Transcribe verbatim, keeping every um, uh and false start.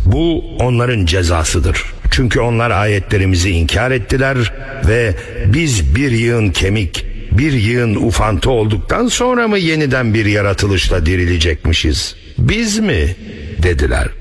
Bu onların cezasıdır. Çünkü onlar ayetlerimizi inkar ettiler ve biz bir yığın kemik, bir yığın ufantı olduktan sonra mı yeniden bir yaratılışla dirilecekmişiz? Biz mi? Dediler.